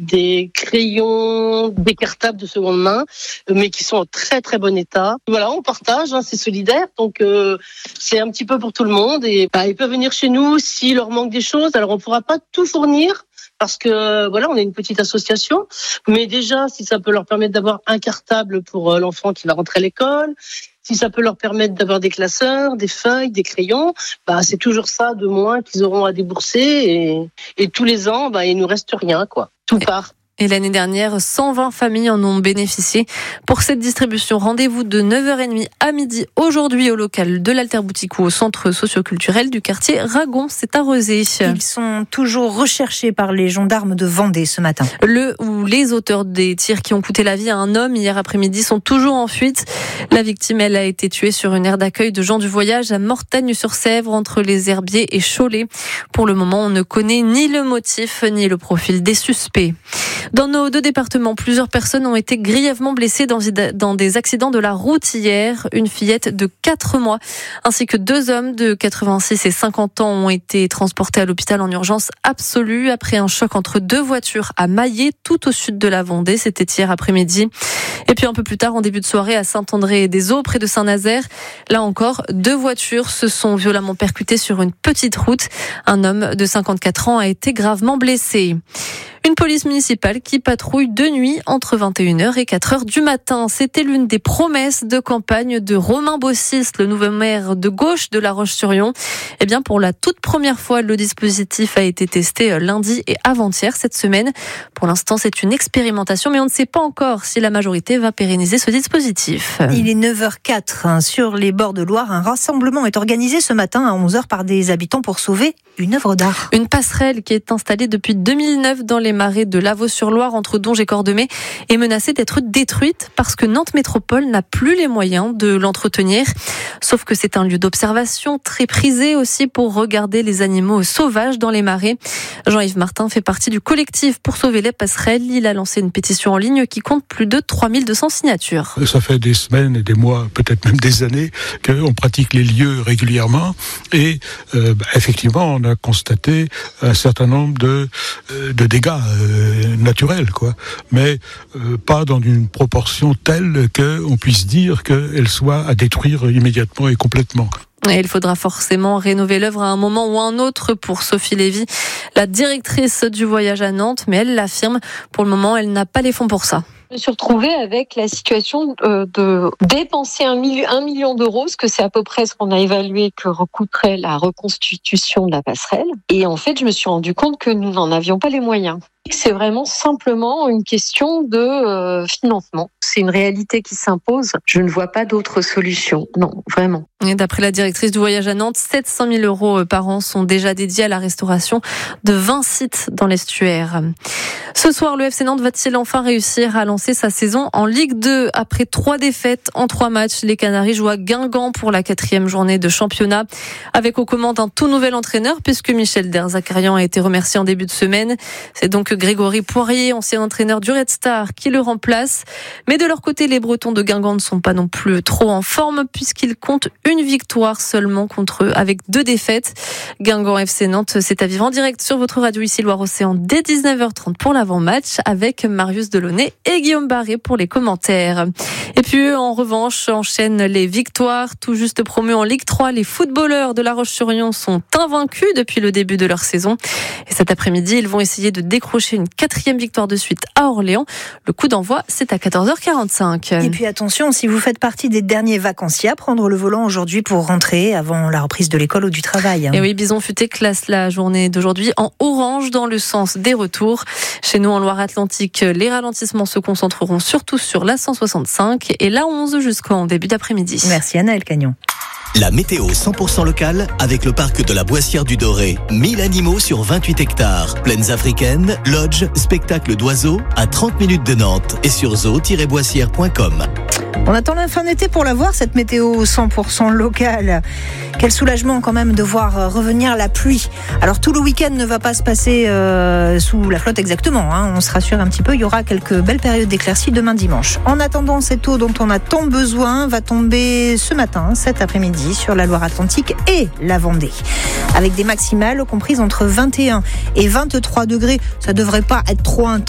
des crayons, des cartables de seconde main, mais qui sont en très très bon état. Voilà, on partage, c'est solidaire, donc c'est un petit peu pour tout le monde. Et ils peuvent venir chez nous s'il leur manque des choses. Alors on pourra pas tout fournir, parce que voilà, on est une petite association, mais déjà si ça peut leur permettre d'avoir un cartable pour l'enfant qui va rentrer à l'école, si ça peut leur permettre d'avoir des classeurs, des feuilles, des crayons, c'est toujours ça de moins qu'ils auront à débourser, et tous les ans, il nous reste rien, quoi. Tout part. Et l'année dernière, 120 familles en ont bénéficié. Pour cette distribution, rendez-vous de 9h30 à midi aujourd'hui au local de l'Alter Boutique ou au centre socioculturel du quartier Ragon, c'est à Rezé. Ils sont toujours recherchés par les gendarmes de Vendée ce matin. Le ou les auteurs des tirs qui ont coûté la vie à un homme hier après-midi sont toujours en fuite. La victime, elle a été tuée sur une aire d'accueil de gens du voyage à Mortagne-sur-Sèvre entre les Herbiers et Cholet. Pour le moment, on ne connaît ni le motif ni le profil des suspects. Dans nos deux départements, plusieurs personnes ont été grièvement blessées dans des accidents de la route hier. Une fillette de 4 mois ainsi que 2 hommes de 86 et 50 ans ont été transportés à l'hôpital en urgence absolue après un choc entre 2 voitures à Maillé, tout au sud de la Vendée. C'était hier après-midi. Et puis un peu plus tard, en début de soirée, à Saint-André-des-Eaux, près de Saint-Nazaire, là encore, 2 voitures se sont violemment percutées sur une petite route. Un homme de 54 ans a été gravement blessé. Une police municipale qui patrouille de nuit entre 21h et 4h du matin. C'était l'une des promesses de campagne de Romain Bossis, le nouveau maire de gauche de La Roche-sur-Yon. Eh bien, pour la toute première fois, le dispositif a été testé lundi et avant-hier cette semaine. Pour l'instant, c'est une expérimentation, mais on ne sait pas encore si la majorité va pérenniser ce dispositif. Il est 9h04 sur les bords de Loire. Un rassemblement est organisé ce matin à 11h par des habitants pour sauver une œuvre d'art. Une passerelle qui est installée depuis 2009 dans les marais de Lavaux-sur-Loire entre Donge et Cordemais est menacée d'être détruite parce que Nantes Métropole n'a plus les moyens de l'entretenir. Sauf que c'est un lieu d'observation très prisé aussi pour regarder les animaux sauvages dans les marais. Jean-Yves Martin fait partie du collectif pour sauver les passerelles. Il a lancé une pétition en ligne qui compte plus de 3200 signatures. Ça fait des semaines et des mois, peut-être même des années, qu'on pratique les lieux régulièrement et effectivement on a constaté un certain nombre de dégâts naturels, quoi, mais pas dans une proportion telle qu'on puisse dire qu'elle soit à détruire immédiatement et complètement. Et il faudra forcément rénover l'œuvre à un moment ou à un autre pour Sophie Lévy, la directrice du voyage à Nantes, mais elle l'affirme, pour le moment, elle n'a pas les fonds pour ça. Je me suis retrouvée avec la situation de dépenser 1 million d'euros, ce que c'est à peu près ce qu'on a évalué que coûterait la reconstitution de la passerelle. Et en fait, je me suis rendu compte que nous n'en avions pas les moyens. C'est vraiment simplement une question de financement. C'est une réalité qui s'impose. Je ne vois pas d'autre solution. Non, vraiment. Et d'après la directrice du voyage à Nantes, 700 000 euros par an sont déjà dédiés à la restauration de 20 sites dans l'estuaire. Ce soir, le FC Nantes va-t-il enfin réussir à lancer sa saison en Ligue 2 après 3 défaites en 3 matchs? Les Canaries jouent à Guingamp pour la 4e journée de championnat, avec aux commandes un tout nouvel entraîneur puisque Michel Derzakarian a été remercié en début de semaine. C'est donc Grégory Poirier, ancien entraîneur du Red Star, qui le remplace. Mais de leur côté, les Bretons de Guingamp ne sont pas non plus trop en forme puisqu'ils comptent une victoire seulement contre eux avec 2 défaites. Guingamp FC Nantes, c'est à vivre en direct sur votre radio ici Loire-Océan dès 19h30 pour l'avant-match avec Marius Delaunay et Guillaume Barré pour les commentaires. Et puis en revanche, enchaînent les victoires. Tout juste promus en Ligue 3, les footballeurs de La Roche-sur-Yon sont invaincus depuis le début de leur saison. Et cet après-midi, ils vont essayer de décrocher une 4e victoire de suite à Orléans. Le coup d'envoi, c'est à 14h45. Et puis attention, si vous faites partie des derniers vacanciers, à prendre le volant aujourd'hui pour rentrer avant la reprise de l'école ou du travail. Et oui, Bison Futé classe la journée d'aujourd'hui en orange dans le sens des retours. Chez nous, en Loire-Atlantique, les ralentissements se concentreront surtout sur la 165 et la 11 jusqu'en début d'après-midi. Merci Anaël Cagnon. La météo 100% locale avec le parc de la Boissière du Doré. 1000 animaux sur 28 hectares. Plaines africaines, lodge, spectacle d'oiseaux à 30 minutes de Nantes et sur zoo-boissière.com. On attend la fin d'été pour la voir, cette météo 100% locale. Quel soulagement quand même de voir revenir la pluie. Alors tout le week-end ne va pas se passer sous la flotte exactement, hein. On se rassure un petit peu, il y aura quelques belles périodes d'éclaircies demain dimanche. En attendant, cette eau dont on a tant besoin va tomber ce matin, cet après-midi, sur la Loire-Atlantique et la Vendée. Avec des maximales comprises entre 21 et 23 degrés. Ça devrait pas être trop intense.